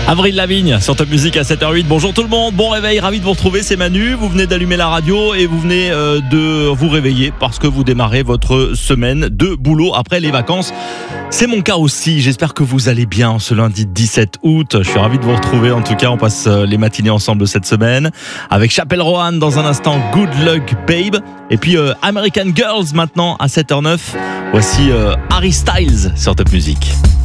Avril Lavigne sur Top Music à 7h08. Bonjour tout le monde, bon réveil, ravi de vous retrouver, c'est Manu. Vous venez d'allumer la radio et vous venez de vous réveiller parce que vous démarrez votre semaine de boulot après les vacances. C'est mon cas aussi, j'espère que vous allez bien ce lundi 17 août. Je suis ravi de vous retrouver, en tout cas on passe les matinées ensemble cette semaine. Avec Chapelle Roan dans un instant, Good Luck Babe. Et puis American Girls maintenant à 7h09. Voici Harry Styles sur Top Music.